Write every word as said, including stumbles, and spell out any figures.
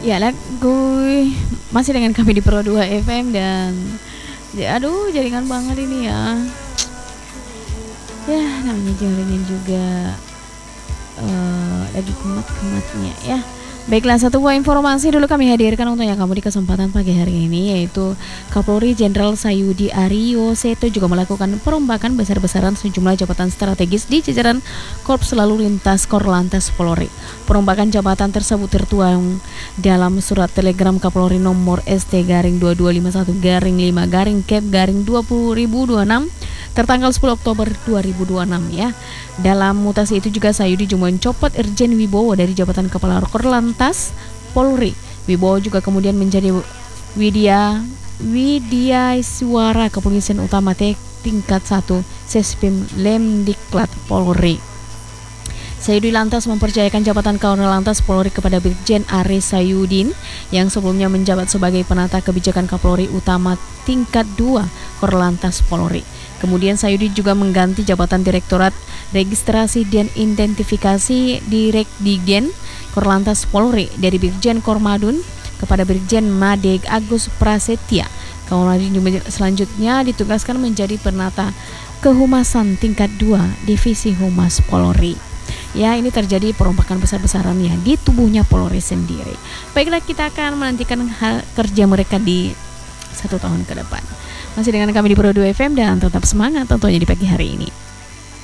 Ya, gue masih dengan kami di Pro dua F M dan ya, aduh jaringan banget ini ya. Ya, namanya jaringan juga uh, lagi kemat-kematnya ya. Baiklah, satu buah informasi dulu kami hadirkan untuk yang kamu di kesempatan pagi hari ini, yaitu Kapolri Jenderal Sayudi Aryo Seto juga melakukan perombakan besar-besaran sejumlah jabatan strategis di jajaran Korps Lalu Lintas Korlantas Polri. Perombakan jabatan tersebut tertuang dalam surat telegram Kapolri nomor S T garing dua dua lima satu garing lima garing Cap garing dua puluh ribu dua puluh enam tertanggal sepuluh Oktober dua ribu dua puluh enam ya. Dalam mutasi itu juga Sayudi juga mencopot Irjen Wibowo dari jabatan Kepala Korlantas Polri. Wibowo juga kemudian menjadi Widya Widya Suara Kepolisian Utama tingkat satu Sespim Lemdiklat Polri. Sayudi lantas mempercayakan jabatan Korlantas Polri kepada Brigjen Aris Sayudin yang sebelumnya menjabat sebagai penata kebijakan Kapolri Utama tingkat dua Korlantas Polri. Kemudian Sayudi juga mengganti jabatan Direktorat Registrasi dan Identifikasi Direkdigen Korlantas Polri dari Brigjen Kormadun kepada Brigjen Madeg Agus Prasetya. Kemudian selanjutnya ditugaskan menjadi penata kehumasan tingkat dua Divisi Humas Polri. Ya, ini terjadi perombakan besar-besaran ya di tubuhnya Polri sendiri. Baiklah, kita akan menantikan hal kerja mereka di satu tahun ke depan. Masih dengan kami di Pro dua F M dan tetap semangat tentunya di pagi hari ini.